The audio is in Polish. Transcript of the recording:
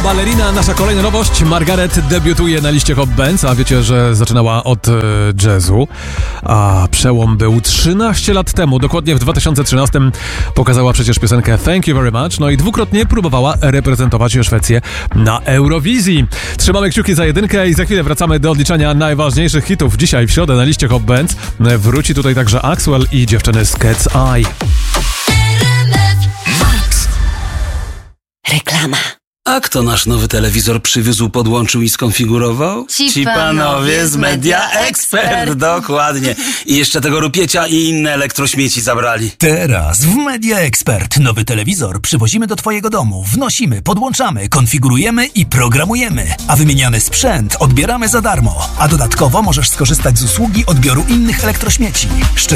Ballerina, nasza kolejna nowość. Margaret debiutuje na liście Hot Bands, a wiecie, że zaczynała od jazzu, a przełom był 13 lat temu, dokładnie w 2013 pokazała przecież piosenkę Thank You Very Much, no i dwukrotnie próbowała reprezentować Szwecję na Eurowizji. Trzymamy kciuki za jedynkę i za chwilę wracamy do odliczania najważniejszych hitów. Dzisiaj w środę na liście Hot Bands wróci tutaj także Axwell i dziewczyny z Cat's Eye. Reklama. A kto nasz nowy telewizor przywiózł, podłączył i skonfigurował? Ci panowie z Media Expert. Dokładnie. I jeszcze tego rupiecia i inne elektrośmieci zabrali. Teraz w Media Expert nowy telewizor przywozimy do twojego domu, wnosimy, podłączamy, konfigurujemy i programujemy. A wymieniany sprzęt odbieramy za darmo. A dodatkowo możesz skorzystać z usługi odbioru innych elektrośmieci.